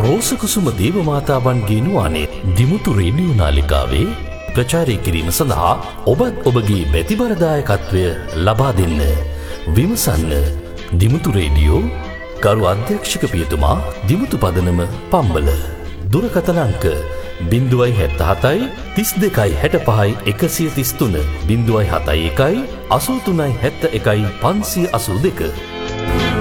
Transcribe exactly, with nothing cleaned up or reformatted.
රෝසකුසුම දේවමාතාවන්ගේ නුවනේ Dimuthu radio නාලිකාවේ ප්‍රචාරය කිරීම සඳහා ඔබත් ඔබගේ බැතිබරදායකත්වය ලබා දෙන්න. විමසන්න දිමුතු රේඩියෝ ගරු අධ්‍යක්ෂක පියතුමා දිමුතු පදනම පම්බල. දුරකථන අංක බිංදුවයි හැත්ත හතයි තිස් දෙකයි හැට පහයි එකසිය තිස් තුන බිංදුවයි හතයි එකයි අසූ තුනයි හැත්ත එකයි පන්සිය අසූ දෙක.